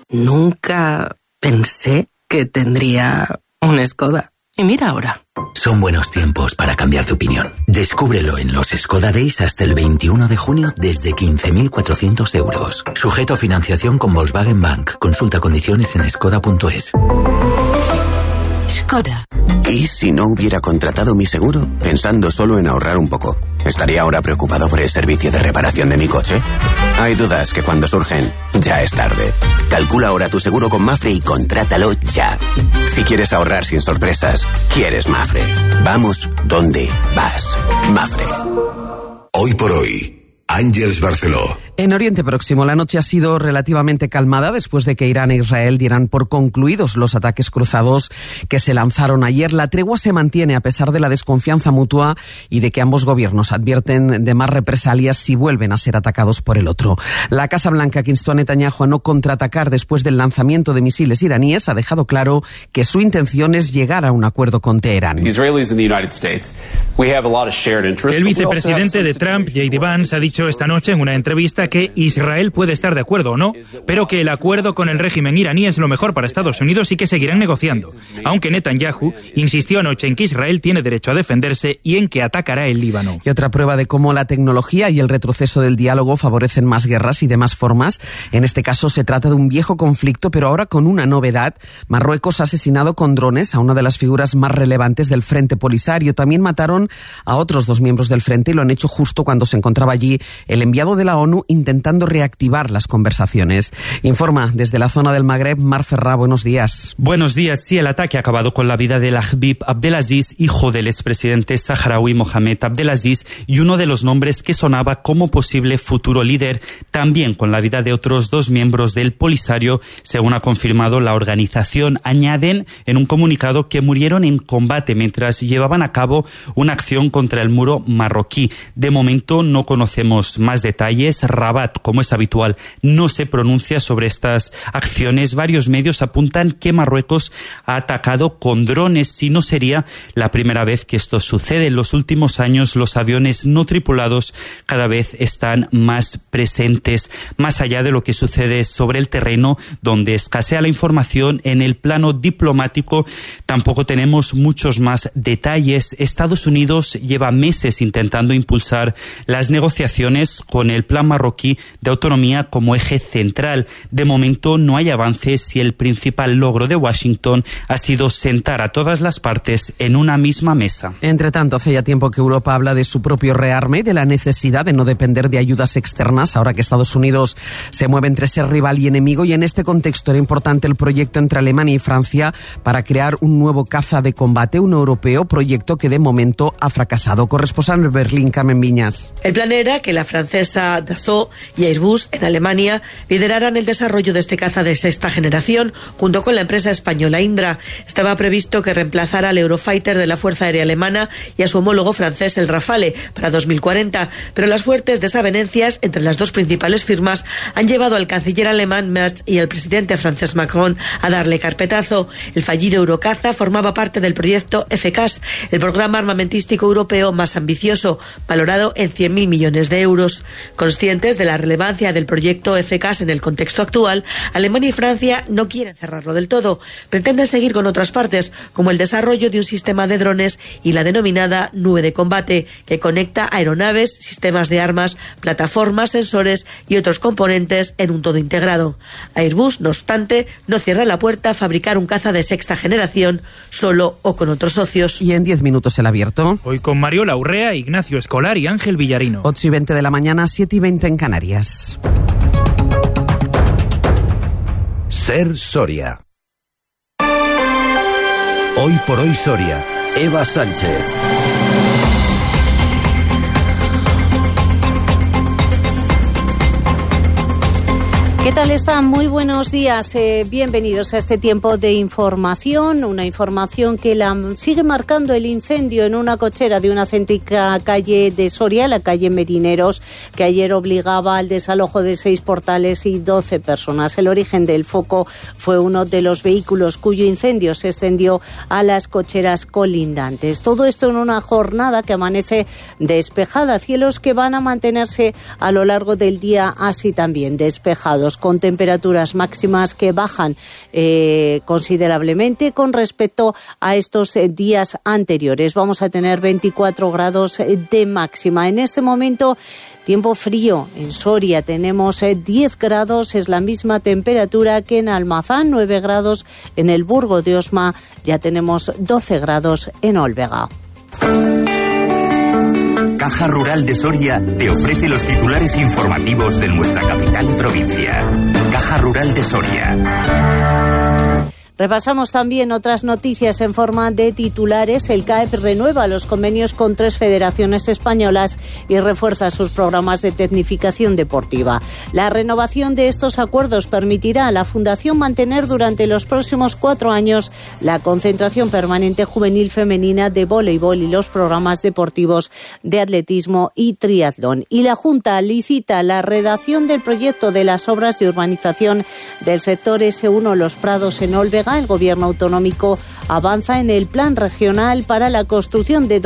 Nunca pensé que tendría un Skoda. Y mira ahora. Son buenos tiempos para cambiar de opinión. Descúbrelo en los Skoda Days hasta el 21 de junio desde 15.400 euros. Sujeto a financiación con Volkswagen Bank. Consulta condiciones en skoda.es. Skoda. ¿Y si no hubiera contratado mi seguro? Pensando solo en ahorrar un poco. ¿Estaría ahora preocupado por el servicio de reparación de mi coche? Hay dudas que cuando surgen, ya es tarde. Calcula ahora tu seguro con Mapfre y contrátalo ya. Si quieres ahorrar sin sorpresas, quieres Mapfre. Vamos donde vas. Mapfre. Hoy por hoy, Ángeles Barceló. En Oriente Próximo, la noche ha sido relativamente calmada después de que Irán e Israel dieran por concluidos los ataques cruzados que se lanzaron ayer. La tregua se mantiene a pesar de la desconfianza mutua y de que ambos gobiernos advierten de más represalias si vuelven a ser atacados por el otro. La Casa Blanca, que instó a Netanyahu a no contraatacar después del lanzamiento de misiles iraníes, ha dejado claro que su intención es llegar a un acuerdo con Teherán. El vicepresidente de Trump, J.D. Vance, ha dicho esta noche en una entrevista que Israel puede estar de acuerdo o no, pero que el acuerdo con el régimen iraní es lo mejor para Estados Unidos y que seguirán negociando. Aunque Netanyahu insistió anoche en que Israel tiene derecho a defenderse y en que atacará el Líbano. Y otra prueba de cómo la tecnología y el retroceso del diálogo favorecen más guerras y de más formas. En este caso se trata de un viejo conflicto, pero ahora con una novedad. Marruecos ha asesinado con drones a una de las figuras más relevantes del Frente Polisario. También mataron a otros 2 miembros del Frente y lo han hecho justo cuando se encontraba allí el enviado de la ONU intentando reactivar las conversaciones. Informa desde la zona del Magreb, Mar Ferrá, buenos días. Buenos días. Sí, el ataque ha acabado con la vida de Habib Abdelaziz, hijo del expresidente saharaui Mohamed Abdelaziz, y uno de los nombres que sonaba como posible futuro líder, también con la vida de otros 2 miembros del Polisario, según ha confirmado la organización. Añaden en un comunicado que murieron en combate mientras llevaban a cabo una acción contra el muro marroquí. De momento no conocemos más detalles. Rabat, como es habitual, no se pronuncia sobre estas acciones. Varios medios apuntan que Marruecos ha atacado con drones, si no sería la primera vez que esto sucede. En los últimos años los aviones no tripulados cada vez están más presentes, más allá de lo que sucede sobre el terreno, donde escasea la información. En el plano diplomático tampoco tenemos muchos más detalles. Estados Unidos lleva meses intentando impulsar las negociaciones con el plan marroquí de autonomía como eje central. De momento no hay avances y el principal logro de Washington ha sido sentar a todas las partes en una misma mesa. Entre tanto, hace ya tiempo que Europa habla de su propio rearme y de la necesidad de no depender de ayudas externas, ahora que Estados Unidos se mueve entre ser rival y enemigo, y en este contexto era importante el proyecto entre Alemania y Francia para crear un nuevo caza de combate, un europeo, proyecto que de momento ha fracasado. Corresponsal en Berlín, Carmen Viñas. El plan era que la francesa Dassault y Airbus en Alemania lideraran el desarrollo de este caza de 6ª generación junto con la empresa española Indra. Estaba previsto que reemplazara al Eurofighter de la Fuerza Aérea Alemana y a su homólogo francés el Rafale para 2040, pero las fuertes desavenencias entre las 2 principales firmas han llevado al canciller alemán Merz y al presidente francés Macron a darle carpetazo. El fallido Eurocaza formaba parte del proyecto FCAS, el programa armamentístico europeo más ambicioso, valorado en 100.000 millones de euros. Conscientes de la relevancia del proyecto FCAS en el contexto actual, Alemania y Francia no quieren cerrarlo del todo. Pretenden seguir con otras partes, como el desarrollo de un sistema de drones y la denominada nube de combate, que conecta aeronaves, sistemas de armas, plataformas, sensores y otros componentes en un todo integrado. Airbus, no obstante, no cierra la puerta a fabricar un caza de 6ª generación, solo o con otros socios. Y en 10 minutos el abierto. Hoy con Mariola Urrea, Ignacio Escolar y Ángel Villarino. 8:20 de la mañana, 7:20 en Canarias. Ser Soria. Hoy por hoy Soria. Eva Sánchez. ¿Qué tal están? Muy buenos días. Bienvenidos a este tiempo de información. Una información que la sigue marcando el incendio en una cochera de una céntrica calle de Soria, la calle Merineros, que ayer obligaba al desalojo de 6 portales y 12 personas. El origen del foco fue uno de los vehículos cuyo incendio se extendió a las cocheras colindantes. Todo esto en una jornada que amanece despejada, cielos que van a mantenerse a lo largo del día así también despejados. grados, con temperaturas máximas que bajan considerablemente con respecto a estos días anteriores. Vamos a tener 24 grados de máxima. En este momento, tiempo frío en Soria, tenemos 10 grados, es la misma temperatura que en Almazán, 9 grados en el Burgo de Osma, ya tenemos 12 grados en Olvega. Caja Rural de Soria te ofrece los titulares informativos de nuestra capital y provincia. Caja Rural de Soria. Repasamos también otras noticias en forma de titulares. El CAEP renueva los convenios con 3 federaciones españolas y refuerza sus programas de tecnificación deportiva. La renovación de estos acuerdos permitirá a la Fundación mantener durante los próximos 4 años la concentración permanente juvenil femenina de voleibol y los programas deportivos de atletismo y triatlón. Y la Junta licita la redacción del proyecto de las obras de urbanización del sector S1 Los Prados en Olvega. El Gobierno autonómico avanza en el plan regional para la construcción de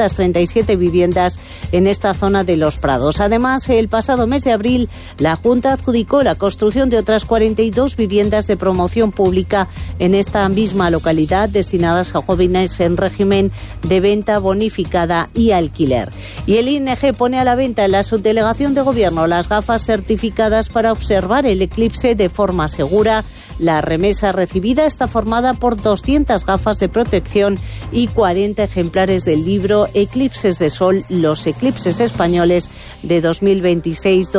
237 viviendas en esta zona de Los Prados. Además, el pasado mes de abril, la Junta adjudicó la construcción de otras 42 viviendas de promoción pública en esta misma localidad, destinadas a jóvenes en régimen de venta bonificada y alquiler. Y el ING pone a la venta en la subdelegación de Gobierno las gafas certificadas para observar el eclipse de forma segura. La remesa recibida está formada por 200 gafas de protección y 40 ejemplares del libro Eclipses de Sol, los eclipses españoles de 2026,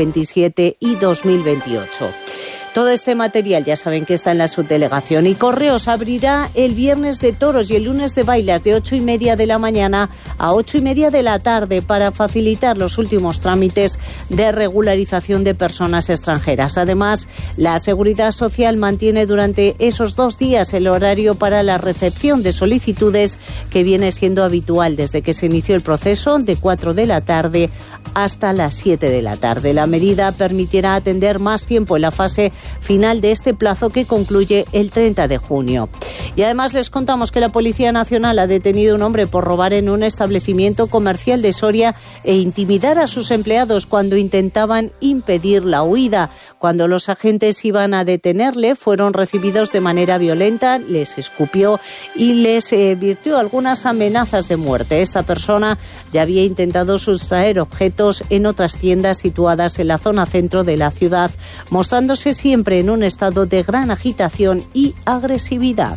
2027 y 2028. Todo este material ya saben que está en la subdelegación. Y Correos abrirá el viernes de toros y el lunes de bailas de 8:30 de la mañana a 8:30 de la tarde para facilitar los últimos trámites de regularización de personas extranjeras. Además, la Seguridad Social mantiene durante esos 2 días el horario para la recepción de solicitudes, que viene siendo habitual desde que se inició el proceso, de 4 de la tarde hasta las 7 de la tarde. La medida permitirá atender más tiempo en la fase final de este plazo, que concluye el 30 de junio. Y además les contamos que la Policía Nacional ha detenido a un hombre por robar en un establecimiento comercial de Soria e intimidar a sus empleados cuando intentaban impedir la huida. Cuando los agentes iban a detenerle, fueron recibidos de manera violenta, les escupió y les virtió algunas amenazas de muerte. Esta persona ya había intentado sustraer objetos en otras tiendas situadas en la zona centro de la ciudad, mostrándose siempre en un estado de gran agitación y agresividad.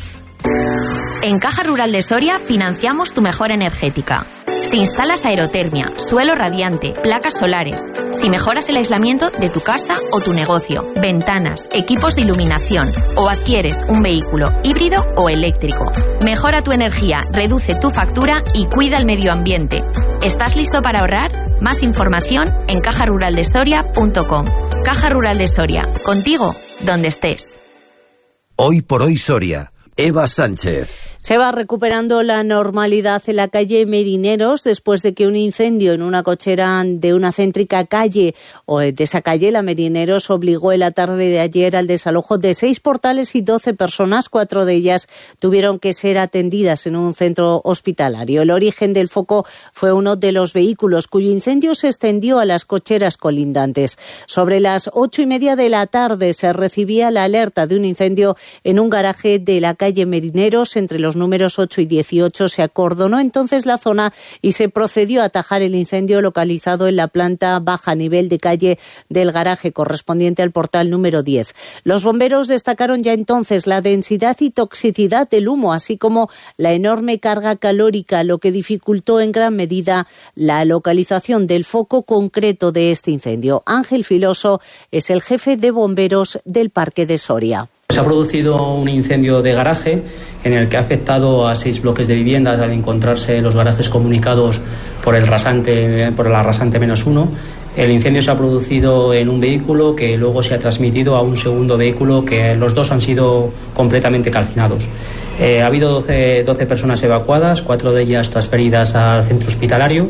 En Caja Rural de Soria financiamos tu mejora energética. Si instalas aerotermia, suelo radiante, placas solares, si mejoras el aislamiento de tu casa o tu negocio, ventanas, equipos de iluminación o adquieres un vehículo híbrido o eléctrico, mejora tu energía, reduce tu factura y cuida el medio ambiente. ¿Estás listo para ahorrar? Más información en cajaruraldesoria.com. Caja Rural de Soria, contigo donde estés. Hoy por hoy Soria. Eva Sánchez. Se va recuperando la normalidad en la calle Merineros después de que un incendio en una cochera de una céntrica calle o de esa calle, la Merineros, obligó en la tarde de ayer al desalojo de 6 portales y 12 personas. 4 de ellas tuvieron que ser atendidas en un centro hospitalario. El origen del foco fue uno de los vehículos cuyo incendio se extendió a las cocheras colindantes. Sobre las 8:30 de la tarde se recibía la alerta de un incendio en un garaje de la calle Merineros entre los números 8 y 18. Se acordonó entonces la zona y se procedió a atajar el incendio localizado en la planta baja nivel de calle del garaje correspondiente al portal número 10. Los bomberos destacaron ya entonces la densidad y toxicidad del humo, así como la enorme carga calórica, lo que dificultó en gran medida la localización del foco concreto de este incendio. Ángel Filoso es el jefe de bomberos del Parque de Soria. Se ha producido un incendio de garaje en el que ha afectado a 6 bloques de viviendas al encontrarse los garajes comunicados por la rasante -1. El incendio se ha producido en un vehículo que luego se ha transmitido a un segundo vehículo, que los dos han sido completamente calcinados. Ha habido 12 personas evacuadas, 4 de ellas transferidas al centro hospitalario.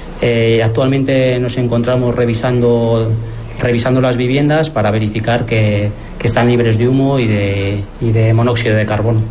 Actualmente nos encontramos revisando las viviendas para verificar que están libres de humo y de monóxido de carbono.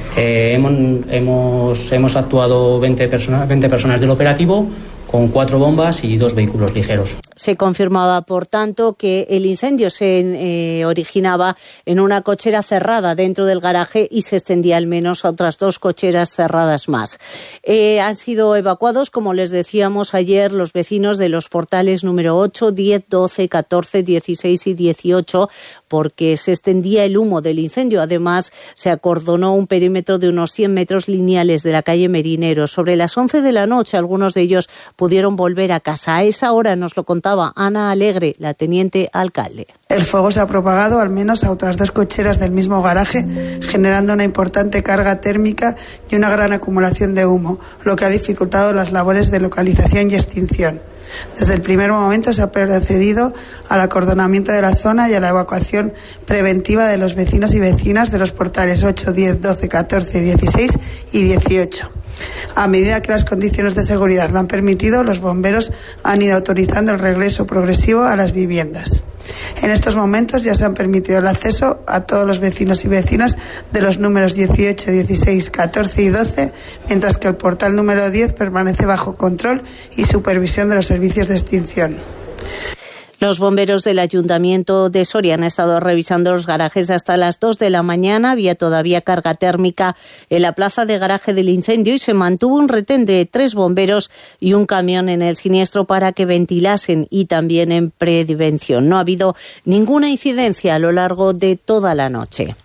Hemos actuado 20 personas del operativo con 4 bombas y 2 vehículos ligeros. Se confirmaba, por tanto, que el incendio se originaba en una cochera cerrada dentro del garaje y se extendía al menos a otras 2 cocheras cerradas más. Han sido evacuados, como les decíamos ayer, los vecinos de los portales número 8, 10, 12, 14, 16 y 18, porque se extendía el humo del incendio. Además, se acordonó un perímetro de unos 100 metros lineales de la calle Merinero. Sobre las 11 de la noche, algunos de ellos pudieron volver a casa. A esa hora nos lo contaba Ana Alegre, la teniente alcalde. El fuego se ha propagado al menos a otras 2 cocheras del mismo garaje, generando una importante carga térmica y una gran acumulación de humo, lo que ha dificultado las labores de localización y extinción. Desde el primer momento se ha procedido al acordonamiento de la zona y a la evacuación preventiva de los vecinos y vecinas de los portales 8, 10, 12, 14, 16 y 18. A medida que las condiciones de seguridad lo han permitido, los bomberos han ido autorizando el regreso progresivo a las viviendas. En estos momentos ya se han permitido el acceso a todos los vecinos y vecinas de los números 18, 16, 14 y 12, mientras que el portal número 10 permanece bajo control y supervisión de los servicios de extinción. Los bomberos del Ayuntamiento de Soria han estado revisando los garajes hasta las 2 de la mañana. Había todavía carga térmica en la plaza de garaje del incendio y se mantuvo un retén de 3 bomberos y un camión en el siniestro para que ventilasen y también en prevención. No ha habido ninguna incidencia a lo largo de toda la noche.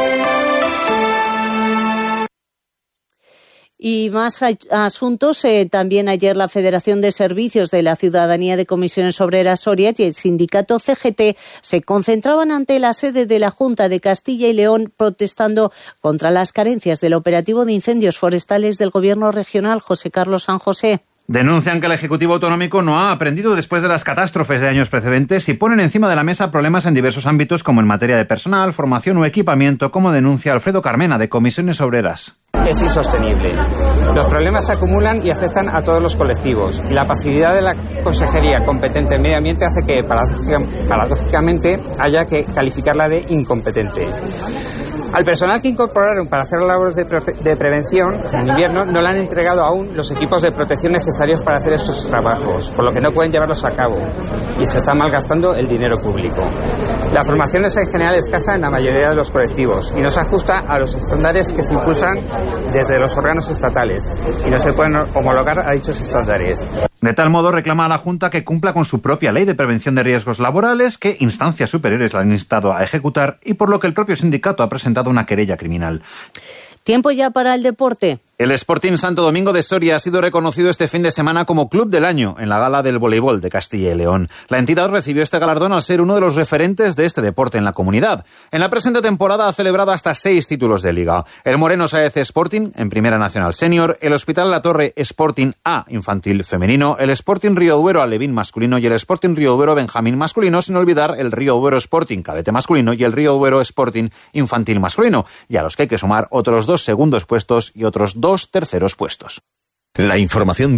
Y más asuntos. También ayer la Federación de Servicios de la Ciudadanía de Comisiones Obreras Soria y el sindicato CGT se concentraban ante la sede de la Junta de Castilla y León protestando contra las carencias del operativo de incendios forestales del Gobierno regional. José Carlos San José. Denuncian que el Ejecutivo Autonómico no ha aprendido después de las catástrofes de años precedentes y ponen encima de la mesa problemas en diversos ámbitos como en materia de personal, formación o equipamiento, como denuncia Alfredo Carmena de Comisiones Obreras. Es insostenible. Los problemas se acumulan y afectan a todos los colectivos. La pasividad de la Consejería competente en Medio Ambiente hace que, paradójicamente, haya que calificarla de incompetente. Al personal que incorporaron para hacer labores de prevención en invierno no le han entregado aún los equipos de protección necesarios para hacer estos trabajos, por lo que no pueden llevarlos a cabo y se está malgastando el dinero público. La formación es en general escasa en la mayoría de los colectivos y no se ajusta a los estándares que se impulsan desde los órganos estatales y no se pueden homologar a dichos estándares. De tal modo reclama a la Junta que cumpla con su propia ley de prevención de riesgos laborales que instancias superiores la han instado a ejecutar y por lo que el propio sindicato ha presentado una querella criminal. ¿Tiempo ya para el deporte? El Sporting Santo Domingo de Soria ha sido reconocido este fin de semana como Club del Año en la gala del voleibol de Castilla y León. La entidad recibió este galardón al ser uno de los referentes de este deporte en la comunidad. En la presente temporada ha celebrado hasta 6 títulos de liga. El Moreno Sáez Sporting en Primera Nacional Senior, el Hospital La Torre Sporting A infantil femenino, el Sporting Río Duero Alevín masculino y el Sporting Río Duero Benjamín masculino, sin olvidar el Río Duero Sporting cadete masculino y el Río Duero Sporting infantil masculino, y a los que hay que sumar otros 2 segundos puestos y otros 2 terceros puestos. La información